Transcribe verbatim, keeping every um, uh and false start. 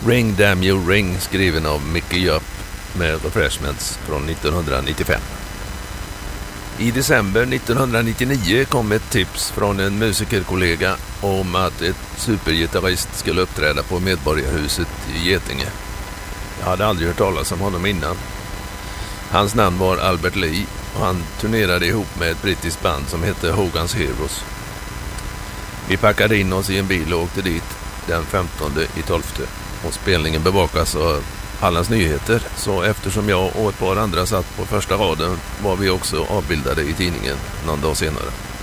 Ring Damn You Ring, skriven av Mickey Jupp med Refreshments från nittonhundranittiofem. I december nittonhundranittionio kom ett tips från en musikerkollega om att ett supergitarrist skulle uppträda på Medborgarhuset i Getinge. Jag hade aldrig hört talas om honom innan. Hans namn var Albert Lee och han turnerade ihop med ett brittiskt band som hette Hogan's Heroes. Vi packade in oss i en bil och åkte dit den femtonde i tolfte och spelningen bevakas av Hallands Nyheter, så eftersom jag och ett par andra satt på första raden var vi också avbildade i tidningen någon dag senare.